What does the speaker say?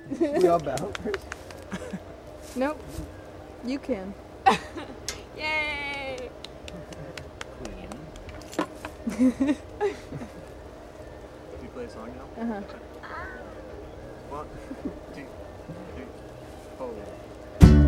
We all bow first. Nope. You can. Yay! Queen. Do you play a song now? Uh-huh. 1, 2, 3, 4.